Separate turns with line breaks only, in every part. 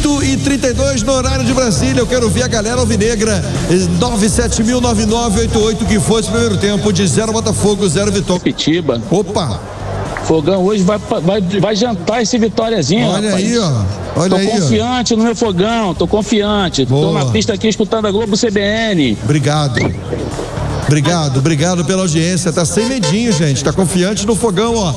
8h32 no horário de Brasília. Eu quero ver a galera alvinegra. 970009988, que foi esse primeiro tempo de 0 Botafogo, 0 Vitória.
Pitiba.
Opa!
Fogão hoje vai jantar esse Vitóriazinho.
Olha
rapaz.
aí, ó. Olha
tô
aí,
confiante no meu Fogão, tô confiante. Boa. Tô na pista aqui escutando a Globo CBN.
Obrigado pela audiência. Tá sem medinho, gente. Tá confiante no Fogão, ó.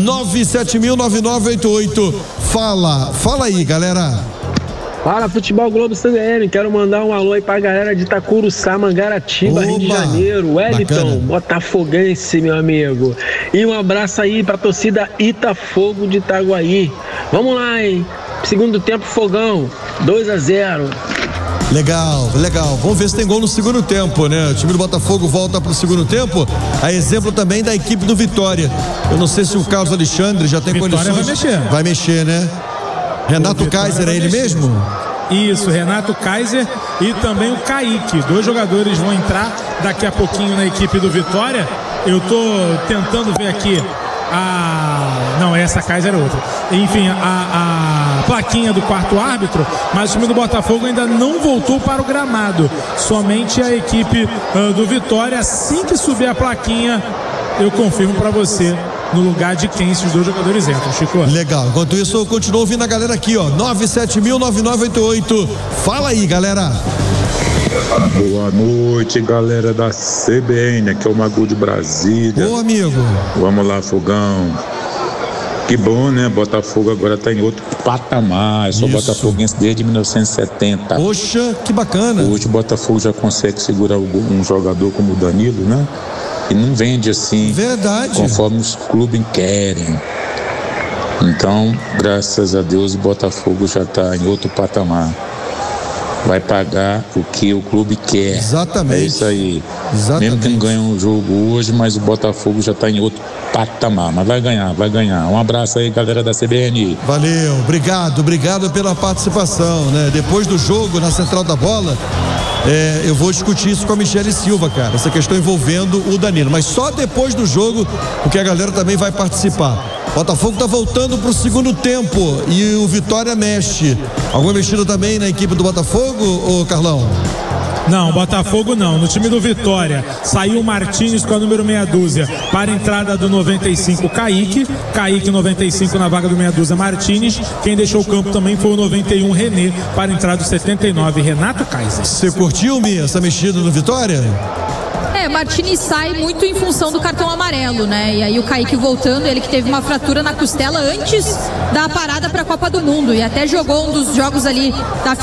970009988. Fala aí, galera.
Fala, Futebol Globo CBN, quero mandar um alô aí pra galera de Itacuruçá, Mangaratiba, Rio de Janeiro, Wellington, botafoguense, meu amigo. E um abraço aí pra torcida Itafogo de Itaguaí. Vamos lá, hein? Segundo tempo, Fogão, 2-0.
Legal. Vamos ver se tem gol no segundo tempo, né? O time do Botafogo volta pro segundo tempo. A exemplo também da equipe do Vitória. Eu não sei se o Carlos Alexandre já tem condições. Vai mexer, né? Renato Kaiser é ele mesmo?
Isso, Renato Kaiser e também o Kaique. 2 jogadores vão entrar daqui a pouquinho na equipe do Vitória. Eu tô tentando ver aqui não, essa Kaiser é outra. Enfim, a plaquinha do quarto árbitro, mas o time do Botafogo ainda não voltou para o gramado. Somente a equipe do Vitória. Assim que subir a plaquinha, eu confirmo para você no lugar de quem esses 2 jogadores entram, Chico.
Legal. Enquanto isso, eu continuo ouvindo a galera aqui, ó. 970009988. Fala aí, galera.
Boa noite, galera da CBN. Aqui é o Magu de Brasília.
Ô, amigo.
Vamos lá, Fogão. Que bom, né? Botafogo agora tá em outro patamar. Eu sou botafoguense desde 1970.
Poxa, que bacana.
Hoje o Botafogo já consegue segurar um jogador como o Danilo, né? E não vende assim.
Verdade.
Conforme os clubes querem. Então, graças a Deus, o Botafogo já está em outro patamar. Vai pagar o que o clube quer.
Exatamente.
É isso aí.
Exatamente.
Mesmo que não ganhe um jogo hoje, mas o Botafogo já está em outro patamar. Mas vai ganhar. Um abraço aí, galera da CBN.
Valeu, obrigado pela participação, né? Depois do jogo, na Central da Bola, eu vou discutir isso com a Michele Silva, cara, essa questão envolvendo o Danilo, mas só depois do jogo, porque a galera também vai participar. Botafogo tá voltando pro segundo tempo e o Vitória mexe. Alguma mexida também na equipe do Botafogo, ô Carlão?
Não, Botafogo não. No time do Vitória saiu o Martins com a número meia dúzia para a entrada do 95, Kaique 95 na vaga do meia dúzia, Martins. Quem deixou o campo também foi o 91, René, para a entrada do 79, Renato Kaiser.
Você curtiu, Mia, essa mexida no Vitória?
Martins sai muito em função do cartão amarelo, né? E aí o Kaique voltando, ele que teve uma fratura na costela antes da parada para a Copa do Mundo e até jogou um dos jogos ali da